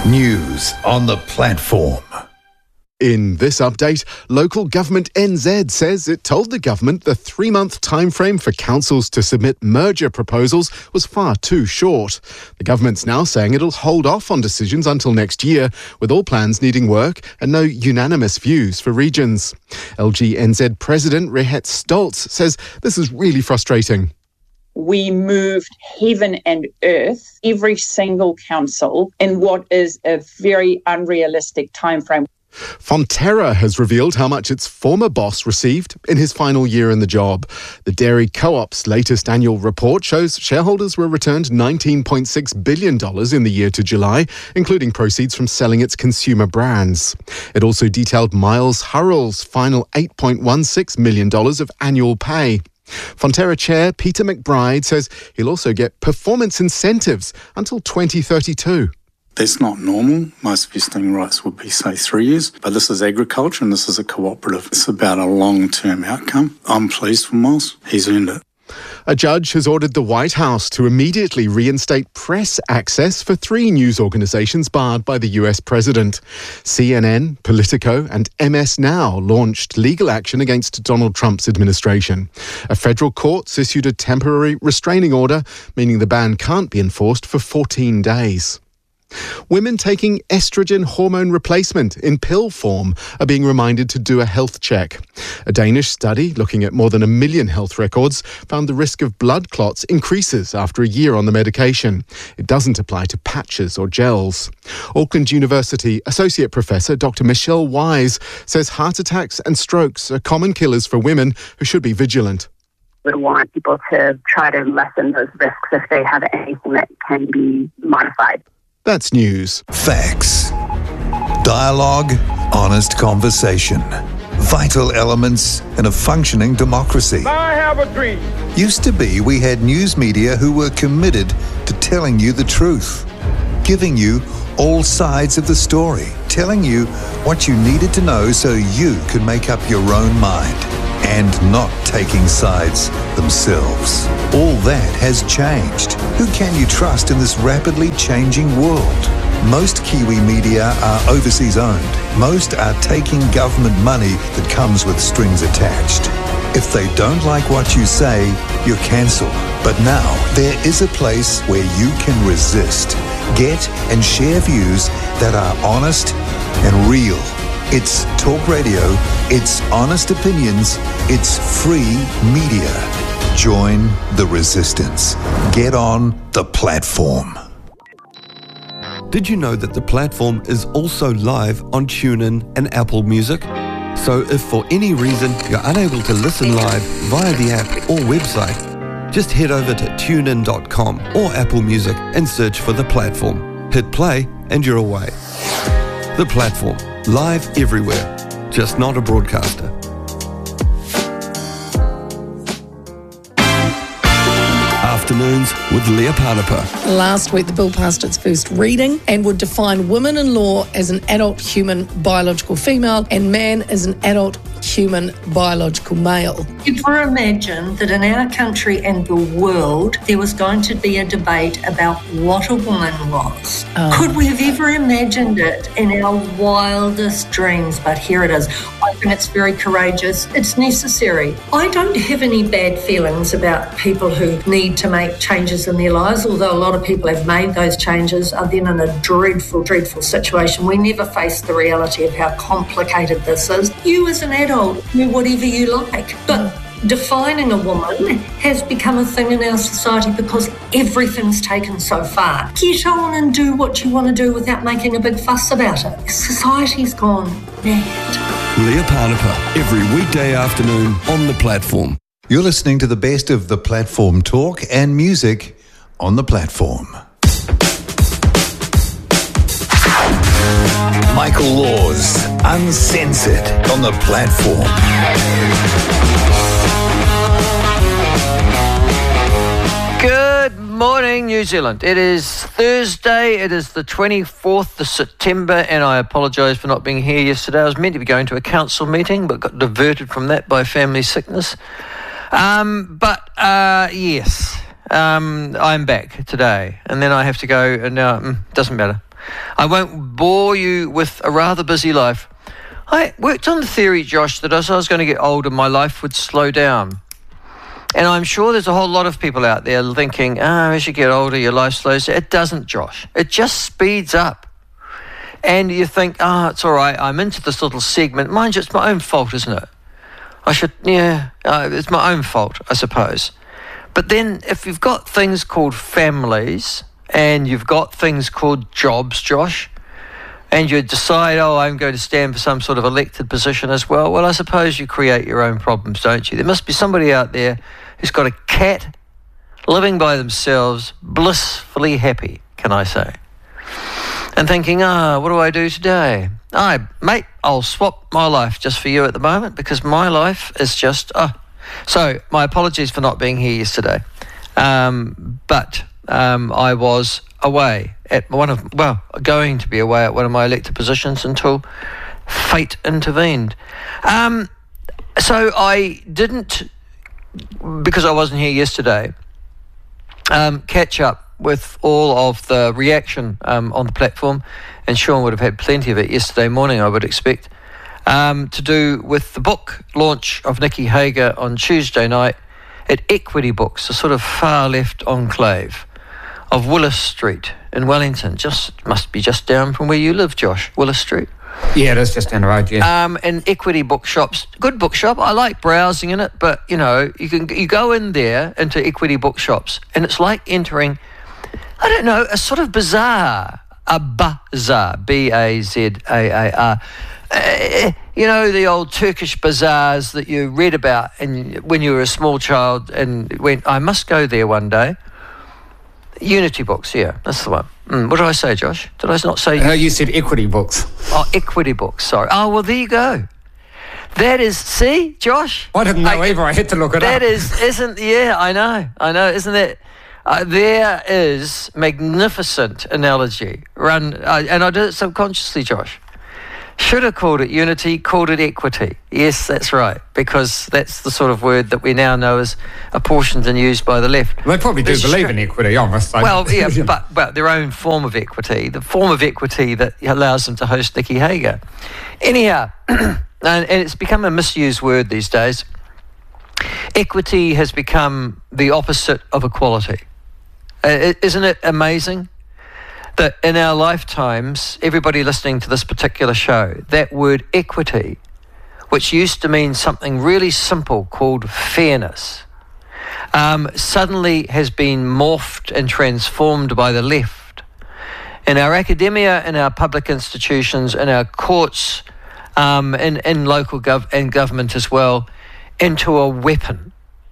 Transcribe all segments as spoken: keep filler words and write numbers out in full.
News on the platform. In this update, local government N Z says it told the government the three-month timeframe for councils to submit merger proposals was far too short. The government's now saying it'll hold off on decisions until next year, with all plans needing work and no unanimous views for regions. L G N Z President Rehet Stoltz says this is really frustrating. We moved heaven and earth, every single council, in what is a very unrealistic timeframe. Fonterra has revealed how much its former boss received in his final year in the job. The Dairy Co-op's latest annual report shows shareholders were returned nineteen point six billion dollars in the year to July, including proceeds from selling its consumer brands. It also detailed Miles Hurrell's final eight point one six million dollars of annual pay. Fonterra Chair Peter McBride says he'll also get performance incentives until twenty thirty-two. That's not normal. Most vesting rights would be, say, three years. But this is agriculture and this is a cooperative. It's about a long-term outcome. I'm pleased for Miles. He's earned it. A judge has ordered the White House to immediately reinstate press access for three news organisations barred by the U S president. C N N, Politico and M S Now launched legal action against Donald Trump's administration. A federal court's issued a temporary restraining order, meaning the ban can't be enforced for fourteen days. Women taking estrogen hormone replacement in pill form are being reminded to do a health check. A Danish study looking at more than a million health records found the risk of blood clots increases after a year on the medication. It doesn't apply to patches or gels. Auckland University Associate Professor Doctor Michelle Wise says heart attacks and strokes are common killers for women who should be vigilant. We want people to try to lessen those risks if they have anything that can be modified. That's news. Facts. Dialogue, honest conversation. Vital elements in a functioning democracy. I have a dream. Used to be we had news media who were committed to telling you the truth, giving you all sides of the story, telling you what you needed to know so you could make up your own mind, and not taking sides themselves. All that has changed. Who can you trust in this rapidly changing world? Most Kiwi media are overseas owned. Most are taking government money that comes with strings attached. If they don't like what you say, you're cancelled. But now, there is a place where you can resist, get and share views that are honest and real. It's talk radio, it's honest opinions, it's free media. Join the resistance. Get on the platform. Did you know that the platform is also live on TuneIn and Apple Music? So if for any reason you're unable to listen live via the app or website, just head over to tune in dot com or Apple Music and search for the platform. Hit play and you're away. The platform. Live everywhere, just not a broadcaster. Afternoons with Leah Panapa. Last week, the bill passed its first reading and would define woman-in-law as an adult human biological female and man as an adult human biological male. Ever imagine that in our country and the world there was going to be a debate about what a woman was? Um, Could we have ever imagined it in our wildest dreams? But here it is. I think it's very courageous. It's necessary. I don't have any bad feelings about people who need to make changes in their lives, although a lot of people have made those changes are then in a dreadful, dreadful situation. We never face the reality of how complicated this is. You as an adult do whatever you like, but defining a woman has become a thing in our society because everything's taken so far. Get on and do what you want to do without making a big fuss about it. Society's gone mad. Leah Panapa, every weekday afternoon on the platform. You're listening to the best of the platform talk and music on the platform. Michael Laws, Uncensored on the platform. Good morning, New Zealand. It is Thursday. It is the twenty-fourth of September, and I apologise for not being here yesterday. I was meant to be going to a council meeting, but got diverted from that by family sickness. Um, but, uh, yes, um, I'm back today, and then I have to go, and now it doesn't matter. I won't bore you with a rather busy life. I worked on the theory, Josh, that as I was going to get older, my life would slow down. And I'm sure there's a whole lot of people out there thinking, ah, oh, as you get older, your life slows down. It doesn't, Josh. It just speeds up. And you think, ah, oh, it's all right, I'm into this little segment. Mind you, it's my own fault, isn't it? I should, yeah, uh, it's my own fault, I suppose. But then if you've got things called families and you've got things called jobs, Josh, and you decide, oh, I'm going to stand for some sort of elected position as well, well, I suppose you create your own problems, don't you? There must be somebody out there who's got a cat living by themselves, blissfully happy, can I say, and thinking, ah, oh, what do I do today? I, mate, I'll swap my life just for you at the moment because my life is just, oh. So my apologies for not being here yesterday, um, but um, I was away at one of, well, going to be away at one of my elected positions until fate intervened. Um, so I didn't, because I wasn't here yesterday, um, catch up with all of the reaction um, on the platform, and Sean would have had plenty of it yesterday morning, I would expect, um, to do with the book launch of Nikki Hager on Tuesday night at Equity Books, a sort of far left enclave of Willis Street in Wellington. Just must be just down from where you live, Josh, Willis Street. Yeah, it is just down the road, yeah. Um, and Equity Bookshops, good bookshop. I like browsing in it, but, you know, you can you go in there into Equity Bookshops, and it's like entering, I don't know, a sort of bazaar, a bazaar, B A Z A A R. Uh, you know, the old Turkish bazaars that you read about and when you were a small child and went, I must go there one day. Unity Books, yeah, that's the one. Mm, what did I say, Josh? Did I not say? Uh, you said Equity Books. Oh, Equity Books, sorry. Oh, well, there you go. That is, see, Josh? I didn't know I, either. I had to look it that up. That is, isn't, yeah, I know, I know, isn't that? Uh, there is magnificent analogy run, uh, and I did it subconsciously, Josh. Should have called it unity, called it equity. Yes, that's right, because that's the sort of word that we now know is apportioned and used by the left. They probably do There's believe str- in equity, I must say. Well, yeah, but, but their own form of equity, the form of equity that allows them to host Nikki Hager. Anyhow, and, and it's become a misused word these days. Equity has become the opposite of equality. Uh, isn't it amazing that in our lifetimes, everybody listening to this particular show, that word equity, which used to mean something really simple called fairness, um, suddenly has been morphed and transformed by the left. In our academia, in our public institutions, in our courts, um, in, in local gov- and government as well, into a weapon.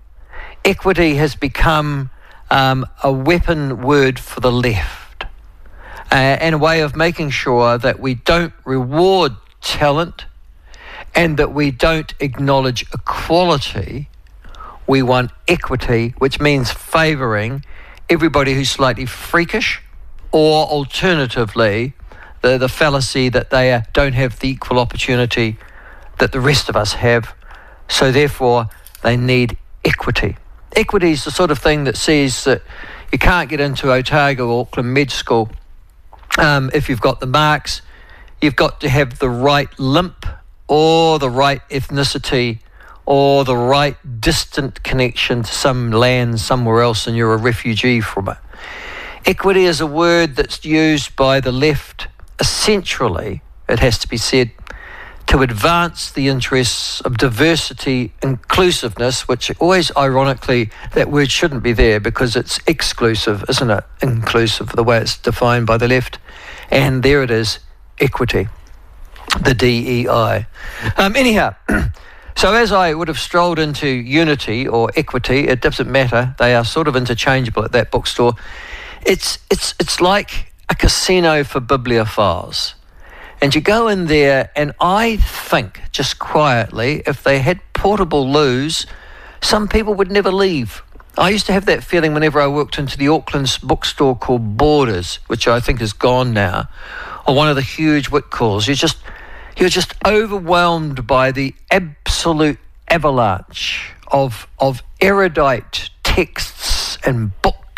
Equity has become um, a weapon word for the left. Uh, and a way of making sure that we don't reward talent and that we don't acknowledge equality. We want equity, which means favouring everybody who's slightly freakish, or alternatively, the, the fallacy that they uh, don't have the equal opportunity that the rest of us have, so therefore they need equity. Equity is the sort of thing that says that you can't get into Otago or Auckland Med School Um, if you've got the marks. You've got to have the right limp or the right ethnicity or the right distant connection to some land somewhere else and you're a refugee from it. Equity is a word that's used by the left essentially, it has to be said, to advance the interests of diversity, inclusiveness, which always, ironically, that word shouldn't be there because it's exclusive, isn't it? Inclusive, the way it's defined by the left. And there it is, equity, the D E I. Um, anyhow, so as I would have strolled into unity or equity, it doesn't matter, they are sort of interchangeable at that bookstore. It's, it's, it's like a casino for bibliophiles. And you go in there, and I think, just quietly, if they had portable loos, some people would never leave. I used to have that feeling whenever I walked into the Auckland's bookstore called Borders, which I think is gone now, or one of the huge Whitcalls. You're just, you're just overwhelmed by the absolute avalanche of, of erudite texts and books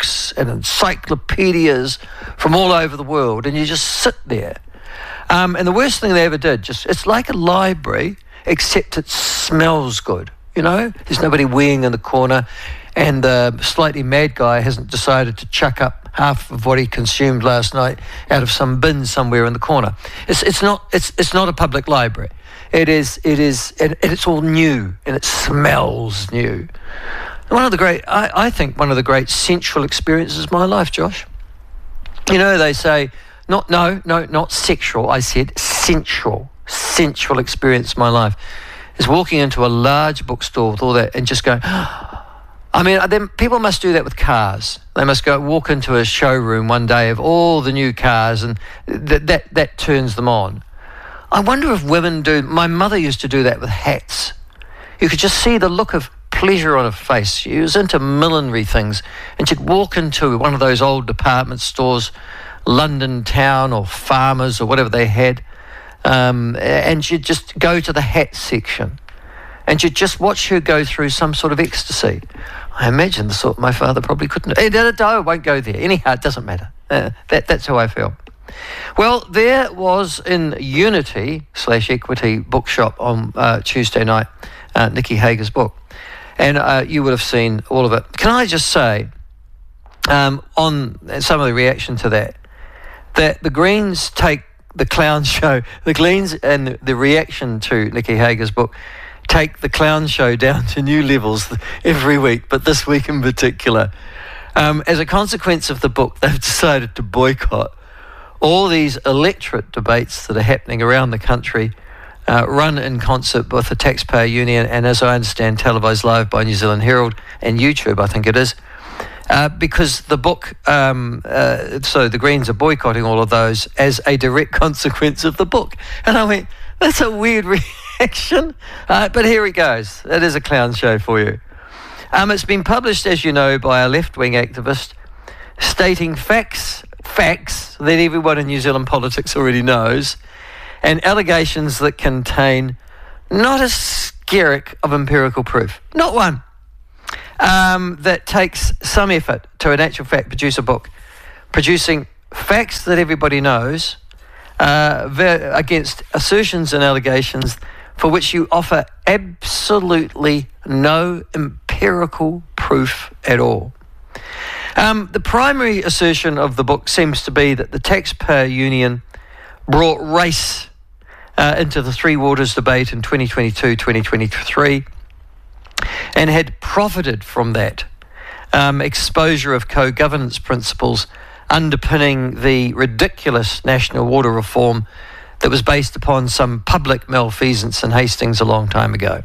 books and encyclopedias from all over the world, and you just sit there. Um, and the worst thing they ever did, just it's like a library, except it smells good. You know, there's nobody weeing in the corner, and the slightly mad guy hasn't decided to chuck up half of what he consumed last night out of some bin somewhere in the corner. It's it's not it's it's not a public library. It is it is and it's all new, and it smells new. One of the great, I, I think, one of the great sensual experiences of my life, Josh. You know, they say, not no no not sexual. I said sensual, sensual experience of my life is walking into a large bookstore with all that and just going. I mean, then people must do that with cars. They must go walk into a showroom one day of all the new cars, and that that that turns them on. I wonder if women do. My mother used to do that with hats. You could just see the look of pleasure on her face. She was into millinery things, and she'd walk into one of those old department stores, London Town or Farmers or whatever they had, um, and she'd just go to the hat section, and you'd just watch her go through some sort of ecstasy. I imagine the sort my father probably couldn't. I won't go there. Anyhow, it doesn't matter. Uh, that, that's how I feel. Well, there was in Unity slash Equity Bookshop on uh, Tuesday night, uh, Nikki Hager's book. And uh, you would have seen all of it. Can I just say, um, on some of the reaction to that, that the Greens take the clown show, the Greens and the reaction to Nikki Hager's book take the clown show down to new levels every week, but this week in particular. Um, as a consequence of the book, they've decided to boycott all these electorate debates that are happening around the country, uh, run in concert with the Taxpayer Union and, as I understand, televised live by New Zealand Herald and YouTube, I think it is, uh, because the book, um, uh, so the Greens are boycotting all of those as a direct consequence of the book. And I went, that's a weird reaction, uh, but here it goes. It is a clown show for you. Um, it's been published, as you know, by a left-wing activist stating facts, facts that everyone in New Zealand politics already knows, and allegations that contain not a skerrick of empirical proof, not one, um, that takes some effort to, in actual fact, produce a book, producing facts that everybody knows uh, ver- against assertions and allegations for which you offer absolutely no empirical proof at all. Um, the primary assertion of the book seems to be that the Taxpayer Union brought race uh, into the Three Waters debate in twenty twenty-two twenty twenty-three and had profited from that um, exposure of co-governance principles underpinning the ridiculous national water reform that was based upon some public malfeasance in Hastings a long time ago.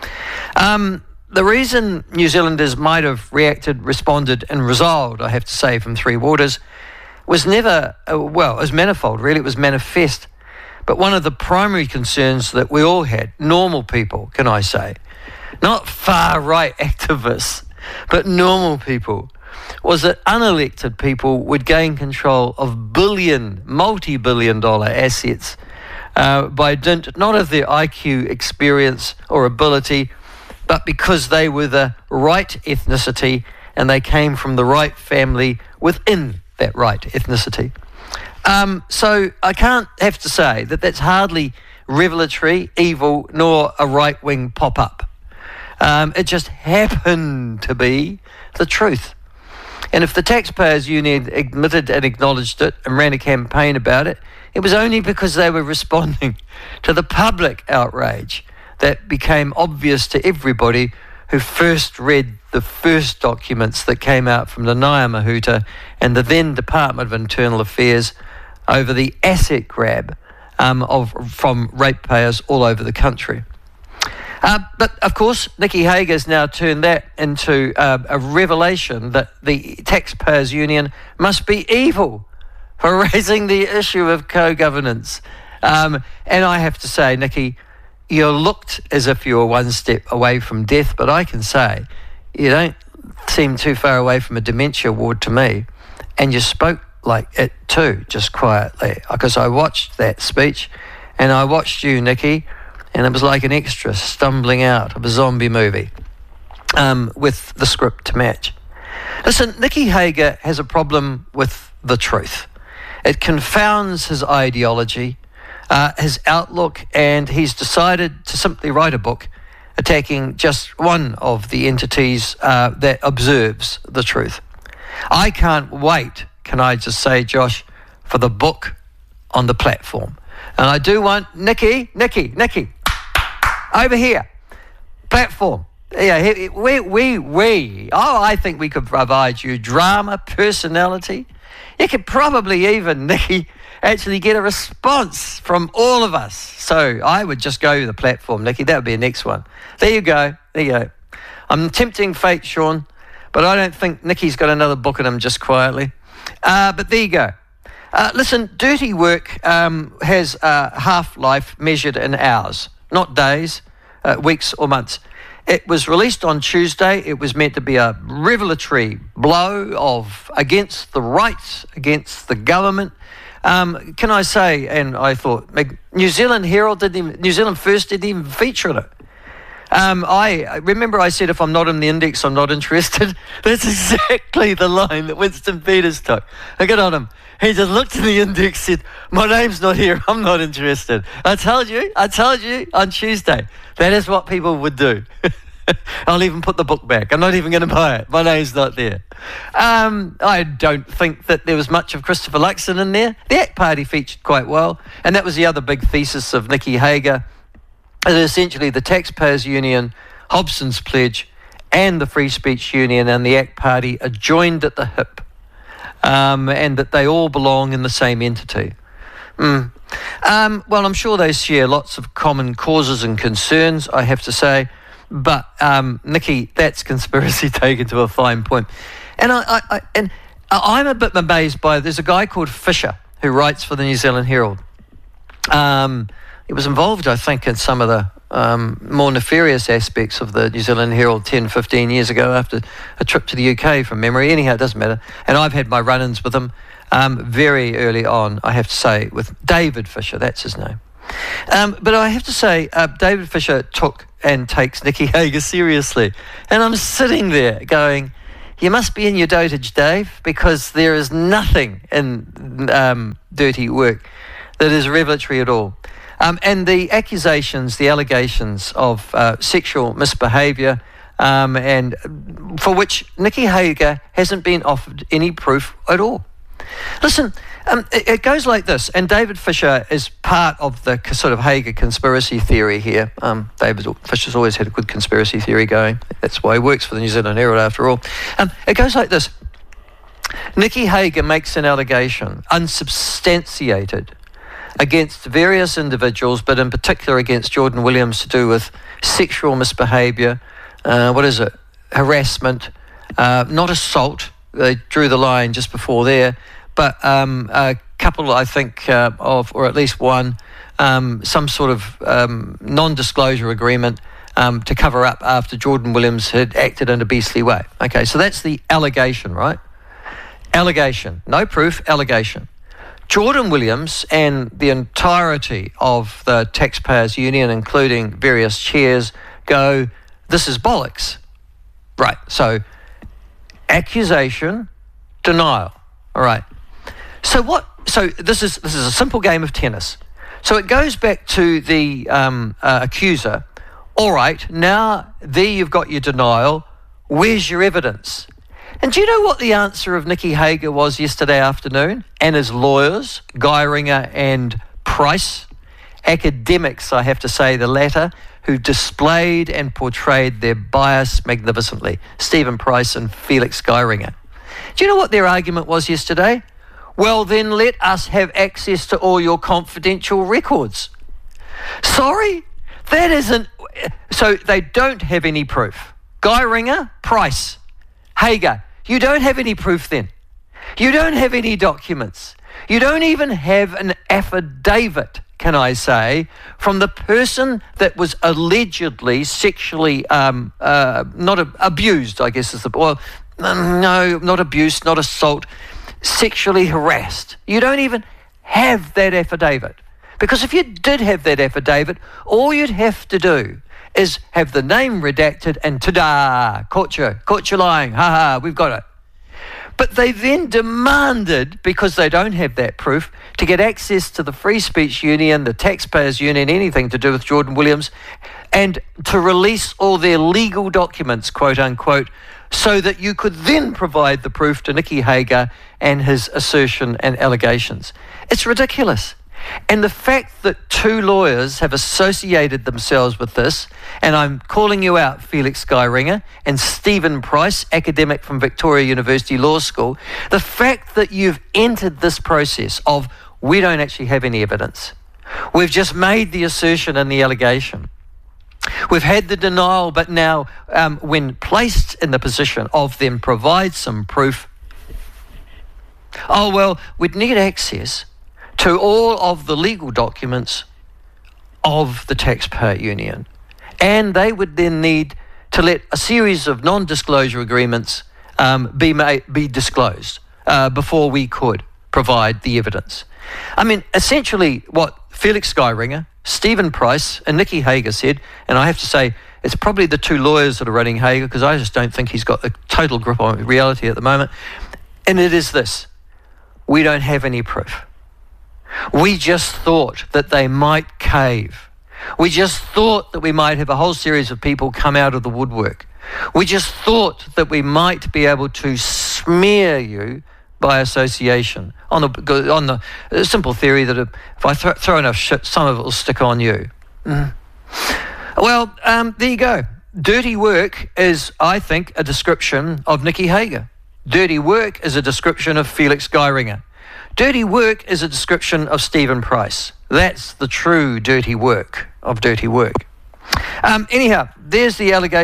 Um, the reason New Zealanders might have reacted, responded and resolved, I have to say, from Three Waters was never, uh, well, it was manifold, really, it was manifest. But one of the primary concerns that we all had, normal people, can I say, not far-right activists, but normal people, was that unelected people would gain control of billion, multi-billion dollar assets uh, by dint not of their I Q experience or ability, but because they were the right ethnicity and they came from the right family within that right ethnicity. Um, so I can't have to say that that's hardly revelatory, evil, nor a right-wing pop-up. Um, it just happened to be the truth. And if the Taxpayers Union admitted and acknowledged it and ran a campaign about it, it was only because they were responding to the public outrage that became obvious to everybody who first read the first documents that came out from the Ngāi Mahuta and the then Department of Internal Affairs over the asset grab um, of from ratepayers all over the country. Uh, but, of course, Nikki Hager's now turned that into uh, a revelation that the Taxpayers Union must be evil for raising the issue of co-governance. Um, and I have to say, Nikki, you looked as if you were one step away from death, but I can say you don't seem too far away from a dementia ward to me. And you spoke like it too, just quietly, because I watched that speech and I watched you, Nikki, and it was like an extra stumbling out of a zombie movie um, with the script to match. Listen, Nicky Hager has a problem with the truth. It confounds his ideology, uh, his outlook, and he's decided to simply write a book attacking just one of the entities uh, that observes the truth. I can't wait, can I just say, Josh, for the book on the platform. And I do want Nicky, Nicky, Nicky, over here, platform. Yeah, we, we, we, oh, I think we could provide you drama, personality. You could probably even, Nicky, actually get a response from all of us. So I would just go to the platform, Nicky. That would be the next one. There you go. There you go. I'm tempting fate, Sean, but I don't think Nicky's got another book in him just quietly. Uh, but there you go. Uh, listen, Dirty Work um, has a half-life measured in hours, not days, uh, weeks or months. It was released on Tuesday. It was meant to be a revelatory blow of against the right, against the government. Um, can I say, and I thought, New Zealand Herald didn't even, New Zealand First didn't even feature it. Um, I, I remember I said, if I'm not in the index, I'm not interested. That's exactly the line that Winston Peters took. I got on him. He just looked at the index, said, my name's not here, I'm not interested. I told you, I told you on Tuesday, that is what people would do. I'll even put the book back. I'm not even going to buy it. My name's not there. Um, I don't think that there was much of Christopher Luxon in there. The ACT Party featured quite well, and that was the other big thesis of Nicky Hager. That essentially the Taxpayers Union, Hobson's Pledge, and the Free Speech Union and the ACT Party are joined at the hip. Um, and that they all belong in the same entity. Mm. Um, well, I'm sure they share lots of common causes and concerns, I have to say, but um, Nicky, that's conspiracy taken to a fine point. And, I, I, I, and I'm a bit amazed by, there's a guy called Fisher who writes for the New Zealand Herald. Um, he was involved, I think, in some of the Um, more nefarious aspects of the New Zealand Herald ten, fifteen years ago after a trip to the U K from memory. Anyhow, it doesn't matter. And I've had my run-ins with him um, very early on, I have to say, with David Fisher, that's his name. Um, but I have to say, uh, David Fisher took and takes Nicky Hager seriously. And I'm sitting there going, you must be in your dotage, Dave, because there is nothing in um, Dirty Work that is revelatory at all. Um, and the accusations, the allegations of uh, sexual misbehaviour, um, and for which Nicky Hager hasn't been offered any proof at all. Listen, um, it, it goes like this, and David Fisher is part of the sort of Hager conspiracy theory here. Um, David Fisher's always had a good conspiracy theory going. That's why he works for the New Zealand Herald after all. Um, it goes like this. Nicky Hager makes an allegation, unsubstantiated, against various individuals, but in particular against Jordan Williams, to do with sexual misbehaviour, uh, what is it, harassment, uh, not assault. They drew the line just before there, but um, a couple, I think, uh, of, or at least one, um, some sort of um, non-disclosure agreement um, to cover up after Jordan Williams had acted in a beastly way. Okay, so that's the allegation, right? Allegation, no proof, allegation. Jordan Williams and the entirety of the Taxpayers Union, including various chairs, go, this is bollocks. Right, so accusation, denial. All right. So what? So this is this is a simple game of tennis. So it goes back to the um, uh, accuser. All right, now there you've got your denial. Where's your evidence? And do you know what the answer of Nicky Hager was yesterday afternoon? And his lawyers, Geiringer and Price, academics, I have to say, the latter, who displayed and portrayed their bias magnificently, Stephen Price and Felix Geiringer. Do you know what their argument was yesterday? Well, then let us have access to all your confidential records. Sorry? That isn't... So they don't have any proof. Geiringer, Price, Hager, you don't have any proof then. You don't have any documents. You don't even have an affidavit, can I say, from the person that was allegedly sexually um, uh, not a, abused, I guess is the... Well, no, not abused, not assault, sexually harassed. You don't even have that affidavit. Because if you did have that affidavit, all you'd have to do is have the name redacted and ta-da, caught you, caught you lying, ha-ha, we've got it. But they then demanded, because they don't have that proof, to get access to the Free Speech Union, the Taxpayers Union, anything to do with Jordan Williams, and to release all their legal documents, quote unquote, so that you could then provide the proof to Nicky Hager and his assertion and allegations. It's ridiculous. And the fact that two lawyers have associated themselves with this, and I'm calling you out, Felix Skyringer and Stephen Price, academic from Victoria University Law School, the fact that you've entered this process of, we don't actually have any evidence. We've just made the assertion and the allegation. We've had the denial, but now um, when placed in the position of then provide some proof, oh, well, we'd need access to all of the legal documents of the Taxpayer Union. And they would then need to let a series of non-disclosure agreements um, be, made, be disclosed uh, before we could provide the evidence. I mean, essentially what Felix Skyringer, Stephen Price and Nicky Hager said, and I have to say, it's probably the two lawyers that are running Hager, because I just don't think he's got a total grip on reality at the moment, and it is this: we don't have any proof. We just thought that they might cave. We just thought that we might have a whole series of people come out of the woodwork. We just thought that we might be able to smear you by association on the on the simple theory that if I th- throw enough shit, some of it will stick on you. Mm. Well, um, there you go. Dirty work is, I think, a description of Nicky Hager. Dirty work is a description of Felix Skyringer. Dirty work is a description of Stephen Price. That's the true dirty work of dirty work. Um, anyhow, there's the allegation.